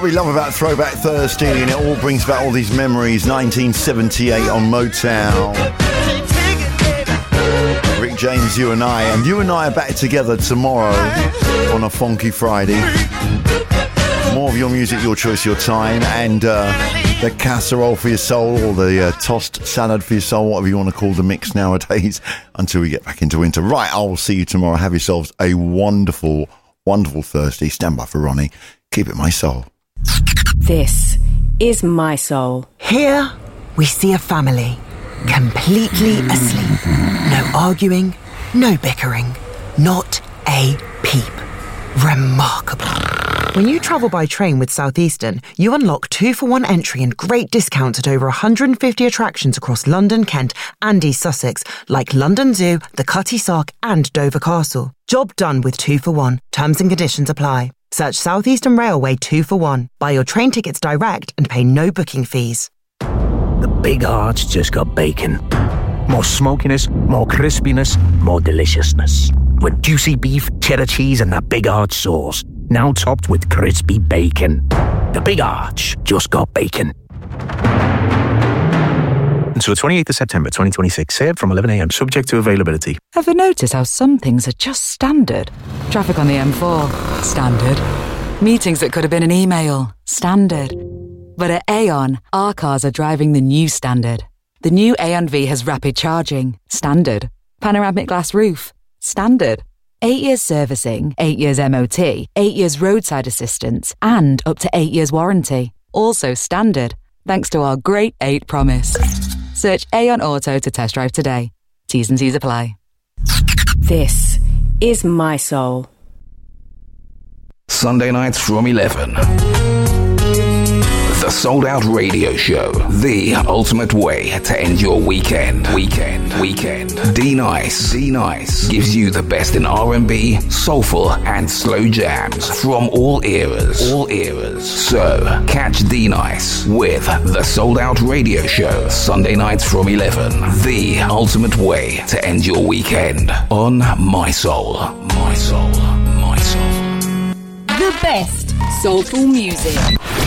We love about Throwback Thursday, and it all brings back all these memories. 1978 on Motown. Rick James, You and I are back together tomorrow on a Funky Friday. More of your music, your choice, your time, and the casserole for your soul, or the tossed salad for your soul, whatever you want to call the mix nowadays, until we get back into winter. Right, I will see you tomorrow. Have yourselves a wonderful, wonderful Thursday. Stand by for Ronnie. Keep it My Soul. This is My Soul. Here we see a family completely asleep. No arguing, no bickering, not a peep. Remarkable. When you travel by train with Southeastern, you unlock 2-for-1 entry and great discounts at over 150 attractions across London, Kent and East Sussex, like London Zoo, the Cutty Sark and Dover Castle. Job done with 2-for-1. Terms and conditions apply. Search Southeastern Railway 2-for-1. Buy your train tickets direct and pay no booking fees. The Big Arch just got bacon. More smokiness, more crispiness, more deliciousness. With juicy beef, cheddar cheese and that Big Arch sauce. Now topped with crispy bacon. The Big Arch just got bacon. Until the 28th of September 2026, served from 11 a.m, subject to availability. Ever notice how some things are just standard? Traffic on the M4, standard. Meetings that could have been an email, standard. But at Aon, our cars are driving the new standard. The new Aon V has rapid charging, standard. Panoramic glass roof, standard. 8 years servicing, 8 years MOT, 8 years roadside assistance, and up to 8 years warranty. Also standard, thanks to our Great 8 promise. Search Aon Auto to test drive today. T's and C's apply. This is My Soul. Sunday nights from 11. The Sold Out Radio Show. The ultimate way to end your weekend. D-Nice gives you the best in R&B, soulful and slow jams from all eras. So catch D-Nice with The Sold Out Radio Show. Sunday nights from 11. The ultimate way to end your weekend on My Soul. The best soulful music.